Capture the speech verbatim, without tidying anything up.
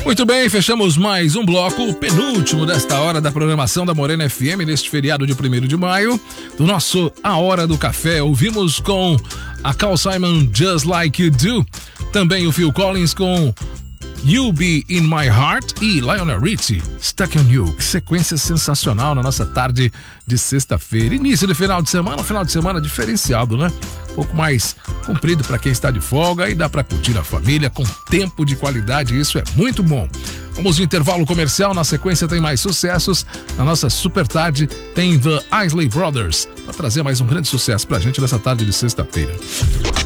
Muito bem, fechamos mais um bloco, o penúltimo desta hora da programação da Morena F M, neste feriado de primeiro de maio, do nosso A Hora do Café. Ouvimos com a Carl Simon, Just Like You Do, também o Phil Collins com You'll Be In My Heart e Lionel Richie, Stuck On You. Que sequência sensacional na nossa tarde de sexta-feira. Início de final de semana, um final de semana diferenciado, né? Um pouco mais comprido para quem está de folga e dá para curtir a família com tempo de qualidade, isso é muito bom. Vamos no intervalo comercial, na sequência tem mais sucessos. Na nossa super tarde tem The Isley Brothers para trazer mais um grande sucesso pra gente nessa tarde de sexta-feira.